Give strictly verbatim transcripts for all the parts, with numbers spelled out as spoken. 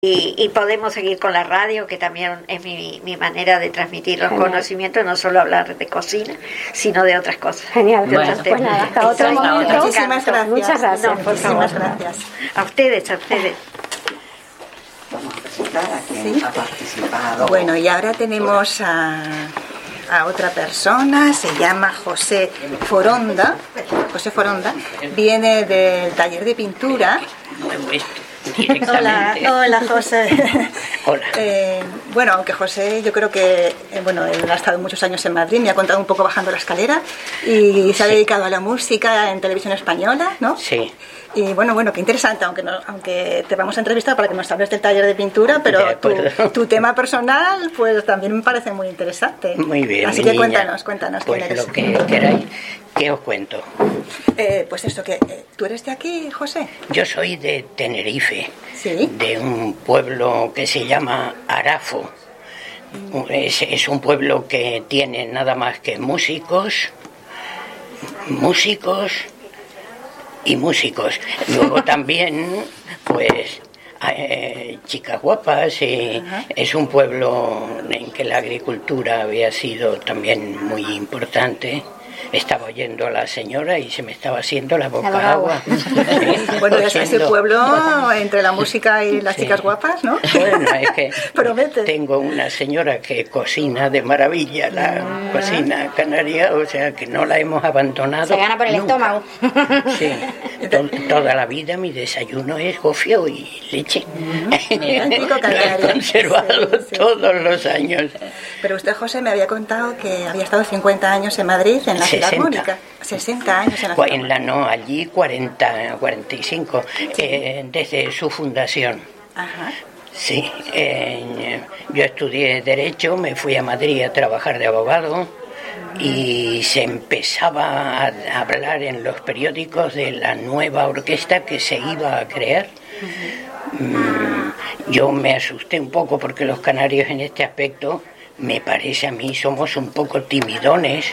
Y, y podemos seguir con la radio, que también es mi, mi manera de transmitir los Genial. conocimientos, no solo hablar de cocina, sino de otras cosas. Genial, de bueno, pues nada, hasta otro Exacto. momento. Muchísimas gracias. Muchas gracias. No, por favor. Muchísimas gracias. A ustedes, a ustedes. Vamos a presentar a quien ¿Sí? ha participado. Bueno, y ahora tenemos a, a otra persona, se llama José Foronda. José Foronda viene del taller de pintura. Hola, hola José. Hola. Eh, bueno, aunque José, yo creo que eh, bueno, él ha estado muchos años en Madrid, me ha contado un poco bajando la escalera y se ha sí. dedicado a la música en televisión española, ¿no? Sí. Y bueno, bueno, qué interesante, aunque no, aunque te vamos a entrevistar para que nos hables del taller de pintura, pero tu, tu tema personal, pues también me parece muy interesante. Muy bien. Así que niña, cuéntanos, cuéntanos pues quién eres. Lo que queráis, ¿qué os cuento? Eh, pues esto, que eh, ¿tú eres de aquí, José? Yo soy de Tenerife, ¿Sí? de un pueblo que se llama Arafo. Es, es un pueblo que tiene nada más que músicos, músicos y músicos. Luego también, pues, eh, chicas guapas. Y uh-huh. Es un pueblo en que la agricultura había sido también muy importante. Estaba oyendo a la señora y se me estaba haciendo la boca la agua. Bueno, es ese pueblo, entre la música y las sí. chicas guapas, ¿no? Bueno, es que Promete. Tengo una señora que cocina de maravilla, la ah. cocina canaria, o sea que no la hemos abandonado. Se gana por el nunca. estómago. Sí, to- toda la vida mi desayuno es gofio y leche. Lo he conservado sí, sí. todos los años. Pero usted, José, me había contado que había estado cincuenta años en Madrid, en la Filarmónica. sesenta años en la Filarmónica. En la no, allí cuarenta, cuarenta y cinco, sí. eh, desde su fundación. Ajá. Sí, eh, yo estudié Derecho, me fui a Madrid a trabajar de abogado y se empezaba a hablar en los periódicos de la nueva orquesta que se iba a crear. Mm, yo me asusté un poco porque los canarios en este aspecto, me parece a mí, somos un poco timidones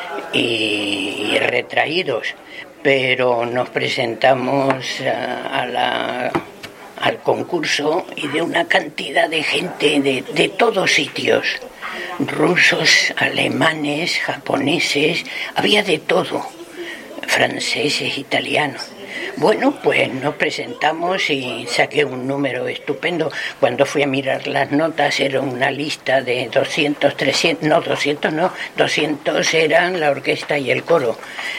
y, y retraídos, pero nos presentamos a, a la... al concurso y de una cantidad de gente de, de todos sitios, rusos, alemanes, japoneses, había de todo, franceses, italianos. Bueno, pues nos presentamos y saqué un número estupendo. Cuando fui a mirar las notas era una lista de doscientos, trescientos, no, doscientos no, doscientos eran la orquesta y el coro.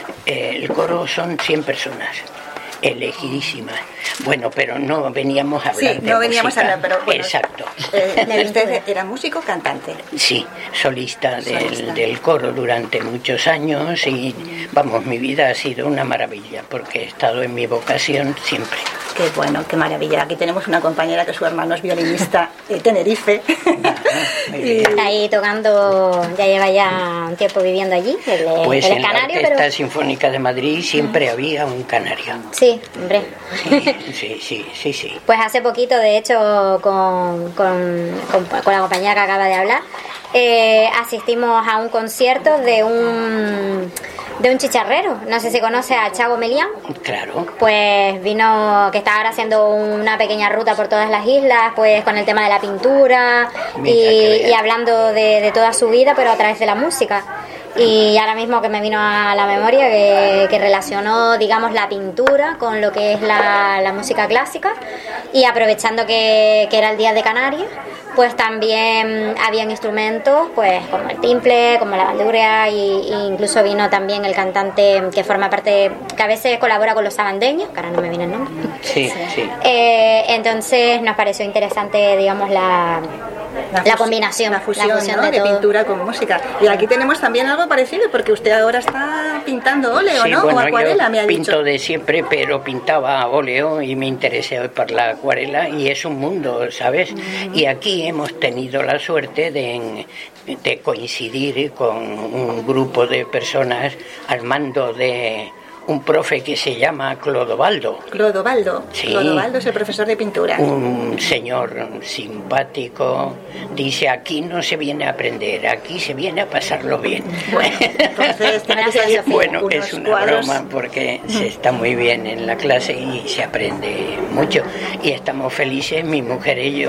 El coro son cien personas. Elegidísimas. Bueno, pero no veníamos a hablar sí, de no veníamos música. a hablar, pero bueno, exacto. Eh, ¿Usted era músico o cantante? Sí, solista del, solista del coro durante muchos años y, vamos, mi vida ha sido una maravilla porque he estado en mi vocación siempre. Qué bueno, qué maravilla. Aquí tenemos una compañera que su hermano es violinista de Tenerife. Ajá, y está ahí tocando, ya lleva ya un tiempo viviendo allí. Él, pues él en es canario, la Orquesta pero... Sinfónica de Madrid siempre uh-huh. había un canario. Sí, hombre. Sí, sí, sí, sí, sí. Pues hace poquito, de hecho, con, con, con, con la compañía que acaba de hablar, eh, asistimos a un concierto de un de un chicharrero. No sé si conoce a Chago Melián. Claro. Pues vino, que está ahora haciendo una pequeña ruta por todas las islas, pues con el tema de la pintura y, y hablando de, de toda su vida, pero a través de la música. Y ahora mismo que me vino a la memoria que, que relacionó, digamos, la pintura con lo que es la, la música clásica, y aprovechando que, que era el Día de Canarias, pues también habían instrumentos pues como el timple, como la bandurria, y, y incluso vino también el cantante que forma parte, que a veces colabora con los sabandeños, que ahora no me viene el nombre. Sí, sí. Eh, entonces nos pareció interesante, digamos, la... La, la combinación, la fusión, la fusión ¿no? de, de todo. Pintura con música. Y aquí tenemos también algo parecido, porque usted ahora está pintando óleo, sí, ¿no? Bueno, o acuarela, yo me ha pinto dicho. de siempre, pero pintaba óleo y me interesé hoy por la acuarela y es un mundo, ¿sabes? Uh-huh. Y aquí hemos tenido la suerte de, de coincidir con un grupo de personas al mando de un profe que se llama Clodovaldo. Clodovaldo. Sí. Clodovaldo es el profesor de pintura. Un señor simpático. Dice, aquí no se viene a aprender, aquí se viene a pasarlo bien. Bueno, entonces tiene que salir bueno, unos es una cuadros. broma porque se está muy bien en la clase y se aprende mucho. Y estamos felices, mi mujer y yo,